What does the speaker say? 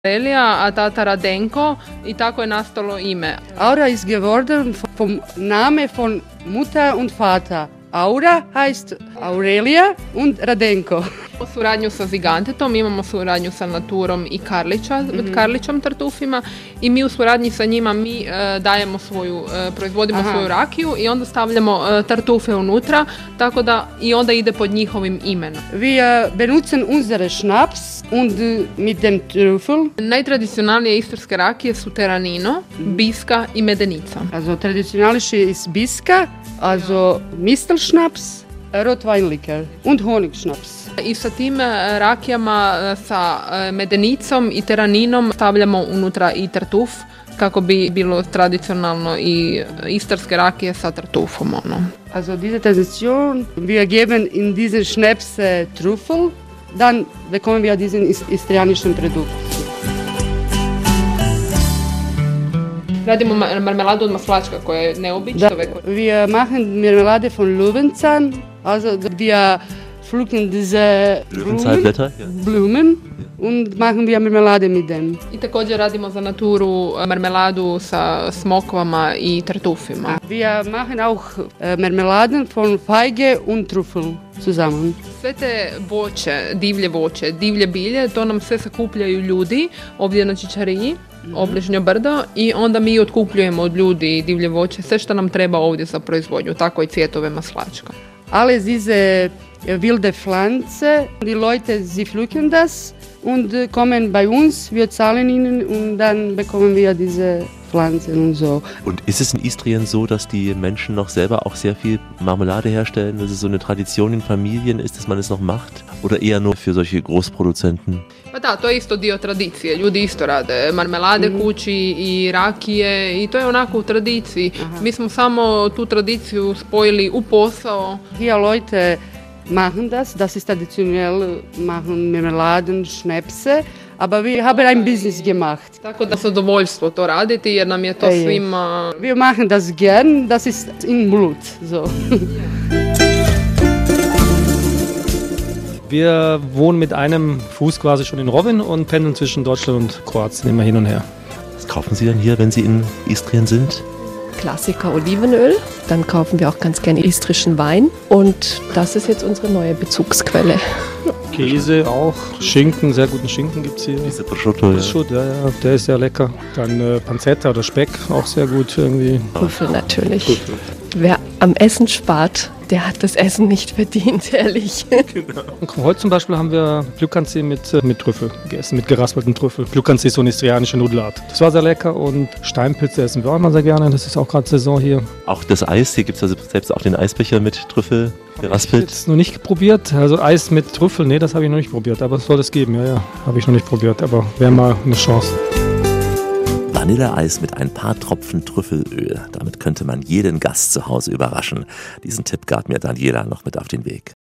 Aurelia, a tata Radenko i tako je nastalo ime. Aura ist geworden vom Namen von Mutter und Vater. Aura heißt Aurelia und Radenko. Suradnju sa Zigantetom, imamo suradnju sa Naturom i Karlićom tartufima i mi u suradnji sa njima dajemo proizvodimo svoju rakiju i onda stavljamo tartufe unutra, tako da i onda ide pod njihovim imenom. Wir benutzen unsere Schnaps und mit dem Trüffel. Najtradicionalnije istarske rakije su Teranino, Biska i Medenica. Also traditionalische ist Biska, also Mistelschnaps, Rotweinlikör und Honigschnaps. I sa tim rakijama, sa Medenicom i Teraninom stavljamo unutra i tartuf kako bi bilo tradicionalno i istarske rakije sa tartufom. Also diese Tradition, wir geben in diesen Schnaps Trüffel, dann bekommen wir diesen istrianischen Produkt. Radimo marmeladu od maslačka koja je neobična. Wir machen Marmelade von Löwenzahn, also wir pflücken diese Blumen und machen wir Marmelade mit dem. I također radimo za Naturu marmeladu sa smokvama i tartufima. Wir machen auch Marmeladen von Feige und Trüffel zusammen. Sve te voće, divlje bilje, to nam sve sakupljaju ljudi ovdje na Čičariji, Obližnjo brdo, i onda mi otkupljujemo od ljudi divlje voće, sve što nam treba ovdje za proizvodnju, tako i cvjetove maslačka. Alles diese wilde Pflanze, die Leute, sie pflücken das und kommen bei uns, wir zahlen ihnen und dann bekommen wir diese Pflanzen und so. Und ist es in Istrien so, dass die Menschen noch selber auch sehr viel Marmelade herstellen, dass es so eine Tradition in Familien ist, dass man es noch macht? Oder eher nur für solche Großproduzenten? Pa da, to je isto dio tradicije. Ljudi isto rade marmelade kući i rakije i to je onako u tradiciji. Aha. Mi smo samo tu tradiciju spojili u posao. Hier Leute machen das ist traditionell, machen Marmeladen, Schnäpse, aber wir haben ein Business gemacht. Tako da zadovoljstvo to raditi jer nam je to svima... Wir machen das gern, das ist in Blut. So. Wir wohnen mit einem Fuß quasi schon in Rovinj und pendeln zwischen Deutschland und Kroatien immer hin und her. Was kaufen Sie denn hier, wenn Sie in Istrien sind? Klassiker Olivenöl, dann kaufen wir auch ganz gerne istrischen Wein und das ist jetzt unsere neue Bezugsquelle. Käse auch, Schinken, sehr guten Schinken gibt es hier. Diese Prosciutto, ja, der ist sehr lecker. Dann Pancetta oder Speck, auch sehr gut irgendwie. Trüffel natürlich. Wer am Essen spart, der hat das Essen nicht verdient, ehrlich. Genau. Heute zum Beispiel haben wir Plükanzi mit Trüffel gegessen, mit geraspelten Trüffel. Plükanzi ist so eine istrianische Nudelart. Das war sehr lecker und Steinpilze essen wir auch immer sehr gerne. Das ist auch gerade Saison hier. Auch das Eis, hier gibt es also selbst auch den Eisbecher mit Trüffel geraspelt. Ich habe jetzt noch nicht probiert, also Eis mit Trüffel, nee, das habe ich noch nicht probiert. Aber es soll es geben, ja, habe ich noch nicht probiert. Aber wäre mal eine Chance. Vanilleeis mit ein paar Tropfen Trüffelöl. Damit könnte man jeden Gast zu Hause überraschen. Diesen Tipp gab mir Daniela noch mit auf den Weg.